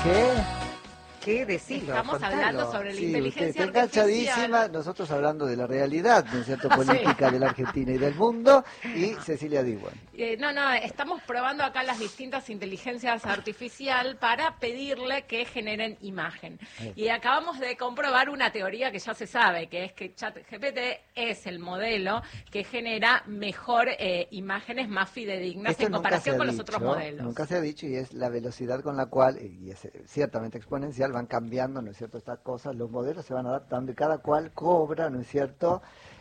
¿Qué? ¿Qué decirlo? Estamos hablando sobre la inteligencia usted está enganchadísima, nosotros hablando de la realidad, ¿no es cierto?, política de la Argentina y del mundo, y Cecilia Diwan. No, estamos probando acá las distintas inteligencias artificiales para pedirle que generen imagen. Y acabamos de comprobar una teoría que ya se sabe, que es que ChatGPT es el modelo que genera mejor imágenes más fidedignas en comparación con los otros modelos. Nunca se ha dicho, y es la velocidad con la cual, y es ciertamente exponencial, van cambiando, ¿no es cierto?, estas cosas, los modelos se van adaptando y cada cual cobra, ¿no es cierto?,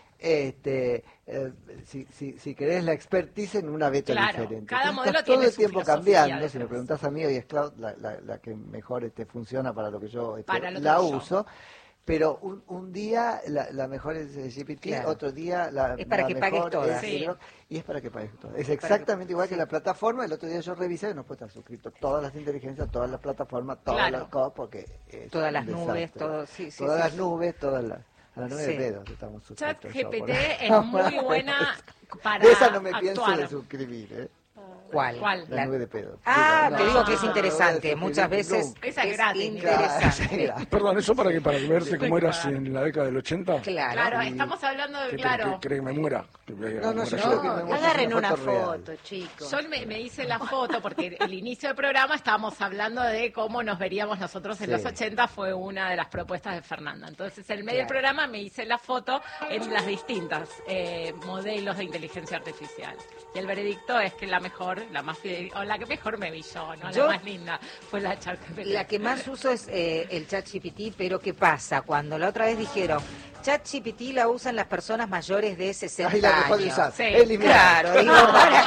si querés la expertise en una beta diferente. Cada modelo todo tiene el tiempo su cambiando. Si me preguntás a mí, hoy es Cloud la que mejor funciona para lo que yo la uso. Pero un día la mejor es GPT, otro día es para que pagues todas. Y es para que pagues todas. Es exactamente igual que la plataforma. El otro día yo revisé y no puedo estar suscrito todas las inteligencias, todas las plataformas, todas las cosas, porque todas las nubes, todas las nubes, todas las... A la nube de pedos estamos suscritos. ChatGPT es muy buena para de esa no me pienso de suscribir, ¿Cuál? La nube de pedos. Te digo que es interesante. Muchas veces esa es gratis. Interesante. Perdón, ¿eso para verse cómo eras en la década del 80? Claro, estamos hablando de... ¿Cree que me muera? Agarren una foto, chicos. Yo me hice la foto porque el inicio del programa estábamos hablando de cómo nos veríamos nosotros en los 80, fue una de las propuestas de Fernanda. Entonces, en medio del programa me hice la foto en las distintas modelos de inteligencia artificial. Y el veredicto es que la mejor, la más fidedigna, o la que mejor me vi yo, ¿no? La más linda fue la ChatGPT. La que más uso es el ChatGPT, pero ¿qué pasa? Cuando la otra vez dijeron, ChatGPT la usan las personas mayores de 60 años. La dejó de usar. Claro, digo,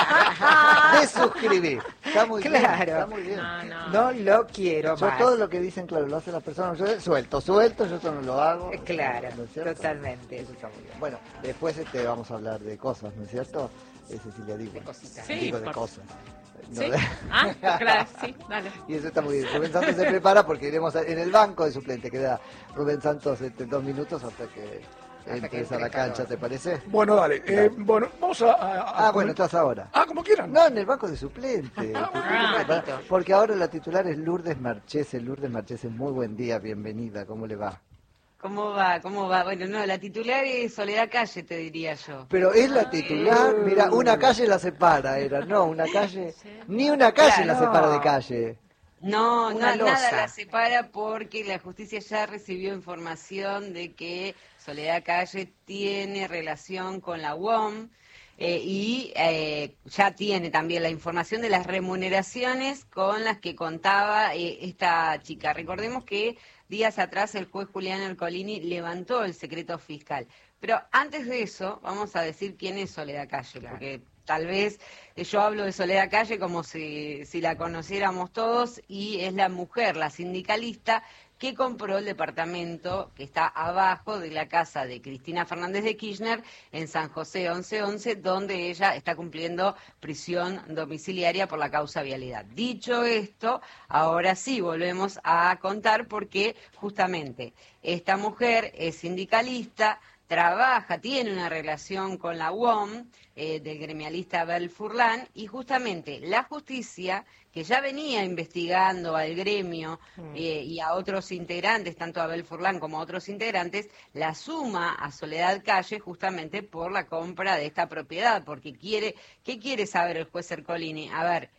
de suscribir. Está muy bien. Está muy bien. No lo quiero yo más. Todo lo que dicen, claro, lo hacen las personas mayores, suelto, yo esto no lo hago. Claro, ¿no es totalmente. Eso está muy bien. Bueno, después vamos a hablar de cosas, ¿no es cierto? Cecilia Diwan. De cositas. Digo de cosas. ¿Sí? Claro, sí, dale. Y eso está muy bien. Rubén Santos se prepara porque iremos en el banco de suplente. Queda Rubén Santos 2 minutos hasta que entres a la cancha, ¿te parece? Bueno, dale. Bueno, vamos a bueno, estás ahora. Como quieran. No, en el banco de suplente. Porque ahora la titular es Lourdes Marchese. Lourdes Marchese, muy buen día, bienvenida. ¿Cómo le va? ¿Cómo va? Bueno, no, la titular es Soledad Calle, te diría yo. Pero es la titular, mira, una calle la separa, una calle, ni una calle la separa de calle. No, nada la separa porque la justicia ya recibió información de que Soledad Calle tiene relación con la UOM y ya tiene también la información de las remuneraciones con las que contaba esta chica. Recordemos que días atrás el juez Julián Ercolini levantó el secreto fiscal. Pero antes de eso, vamos a decir quién es Soledad Calle, porque tal vez yo hablo de Soledad Calle como si la conociéramos todos, y es la mujer, la sindicalista, que compró el departamento que está abajo de la casa de Cristina Fernández de Kirchner en San José 1111, donde ella está cumpliendo prisión domiciliaria por la causa vialidad. Dicho esto, ahora sí volvemos a contar porque justamente esta mujer es sindicalista, trabaja, tiene una relación con la UOM, del gremialista Abel Furlan, y justamente la justicia, que ya venía investigando al gremio y a otros integrantes, tanto a Abel Furlan como a otros integrantes, la suma a Soledad Calle justamente por la compra de esta propiedad, porque ¿qué quiere saber el juez Ercolini? A ver,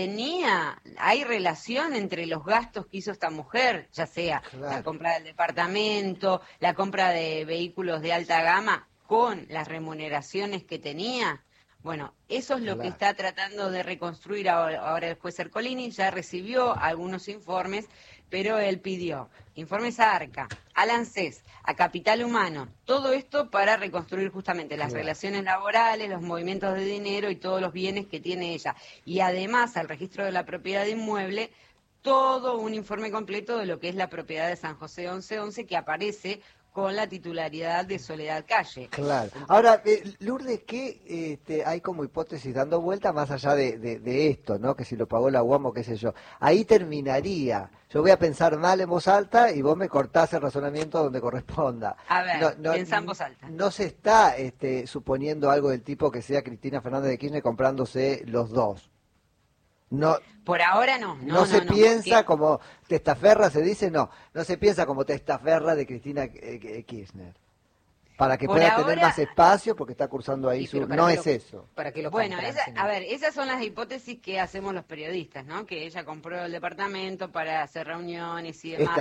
hay relación entre los gastos que hizo esta mujer, ya sea la compra del departamento, la compra de vehículos de alta gama, con las remuneraciones que tenía. Bueno, eso es lo que está tratando de reconstruir ahora el juez Ercolini. Ya recibió algunos informes, pero él pidió informes a ARCA, al ANSES, a Capital Humano, todo esto para reconstruir justamente las relaciones laborales, los movimientos de dinero y todos los bienes que tiene ella. Y además al registro de la propiedad inmueble, todo un informe completo de lo que es la propiedad de San José 1111, que aparece con la titularidad de Soledad Calle. Claro. Ahora, Lourdes, ¿qué hay como hipótesis dando vuelta más allá de esto, ¿no? Que si lo pagó la UOM o qué sé yo. Ahí terminaría. Yo voy a pensar mal en voz alta y vos me cortás el razonamiento donde corresponda. A ver, pensá en voz alta. No se está suponiendo algo del tipo que sea Cristina Fernández de Kirchner comprándose los dos. No. Por ahora no se piensa como testaferra, se dice, no se piensa como testaferra de Cristina Kirchner. Para que pueda tener más espacio, porque está cursando ahí su... No es eso. Para que lo bueno, esas son las hipótesis que hacemos los periodistas, ¿no? Que ella compró el departamento para hacer reuniones y demás.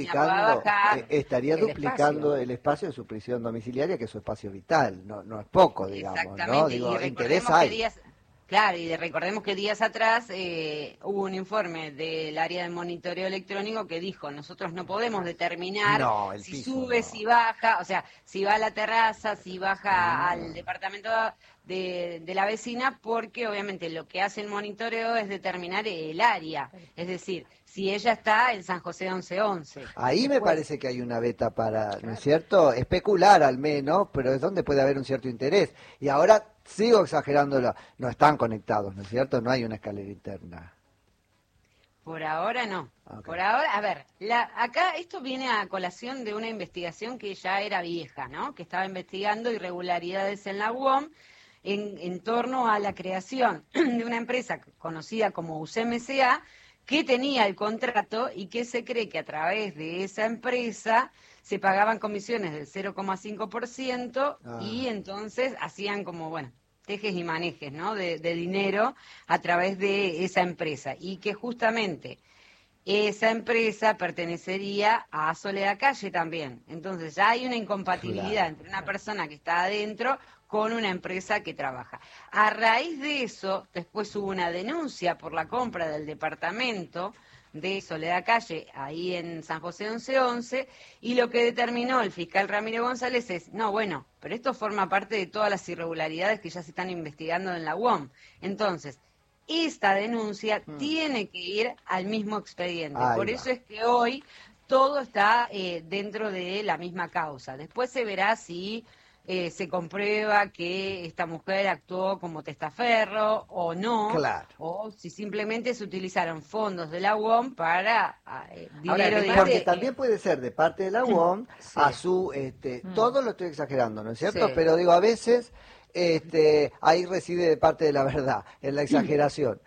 Estaría duplicando el espacio de su prisión domiciliaria, que es su espacio vital. No es poco, digamos. Exactamente. ¿No? Digo, interés hay. Claro, y recordemos que días atrás hubo un informe del área de monitoreo electrónico que dijo, nosotros no podemos determinar si sube, si baja, o sea, si va a la terraza, si baja al departamento de la vecina, porque obviamente lo que hace el monitoreo es determinar el área, es decir, si ella está en San José 1111. Ahí me parece que hay una beta para, ¿no es cierto? Especular al menos, pero es donde puede haber un cierto interés. Y ahora sigo exagerándolo, no están conectados, ¿no es cierto? No hay una escalera interna. Por ahora no. Okay. Por ahora, a ver, acá esto viene a colación de una investigación que ya era vieja, ¿no? Que estaba investigando irregularidades en la UOM en torno a la creación de una empresa conocida como UCMSA, que tenía el contrato y que se cree que a través de esa empresa se pagaban comisiones del 0,5% y entonces hacían como, bueno, tejes y manejes, ¿no? De dinero a través de esa empresa y que justamente esa empresa pertenecería a Soledad Calle también. Entonces ya hay una incompatibilidad entre una persona que está adentro con una empresa que trabaja. A raíz de eso, después hubo una denuncia por la compra del departamento de Soledad Calle, ahí en San José 1111, y lo que determinó el fiscal Ramiro González es, no, bueno, pero esto forma parte de todas las irregularidades que ya se están investigando en la UOM. Entonces, esta denuncia tiene que ir al mismo expediente. Por eso es que hoy todo está dentro de la misma causa. Después se verá si se comprueba que esta mujer actuó como testaferro o no, o si simplemente se utilizaron fondos de la UOM para dinero de... Porque también puede ser de parte de la UOM a su... todo lo estoy exagerando, ¿no es cierto? Sí. Pero digo, a veces ahí reside de parte de la verdad, en la exageración.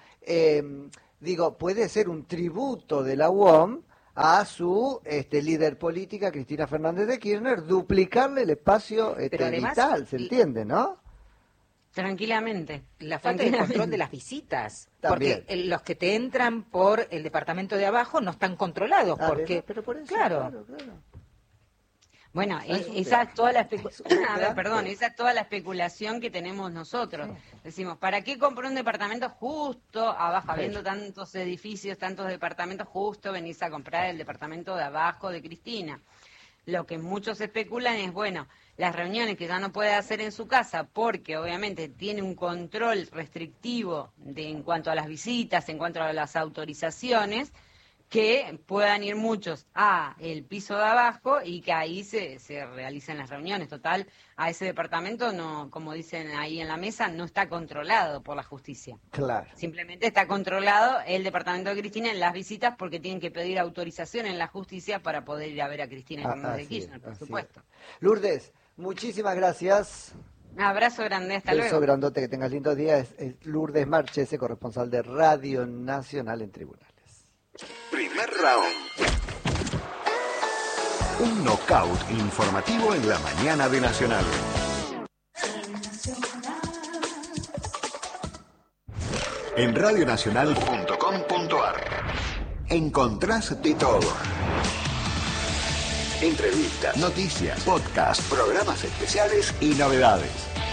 Digo, puede ser un tributo de la UOM a su líder política, Cristina Fernández de Kirchner, duplicarle el espacio vital, ¿se entiende, no? Tranquilamente. La falta de control de las visitas. También. Porque los que te entran por el departamento de abajo no están controlados. Porque, pero por eso, claro. Bueno, esa es toda la esa es toda la especulación que tenemos nosotros. Sí. Decimos, ¿para qué compró un departamento justo abajo? Habiendo tantos edificios, tantos departamentos, justo venís a comprar el departamento de abajo de Cristina. Lo que muchos especulan es, bueno, las reuniones que ya no puede hacer en su casa porque obviamente tiene un control restrictivo en cuanto a las visitas, en cuanto a las autorizaciones, que puedan ir muchos a el piso de abajo y que ahí se realicen las reuniones. Total, a ese departamento, no, como dicen ahí en la mesa, no está controlado por la justicia. Claro. Simplemente está controlado el departamento de Cristina en las visitas porque tienen que pedir autorización en la justicia para poder ir a ver a Cristina Fernández de Kirchner, por supuesto. Lourdes, muchísimas gracias. Un abrazo grande, hasta luego. Beso grandote, que tengas lindos días. Es Lourdes Marchese, corresponsal de Radio Nacional en Tribunales. Primer round. Un knockout informativo en la mañana de Nacional. En radionacional.com.ar encontrás de todo. Entrevistas, noticias, podcasts, programas especiales y novedades.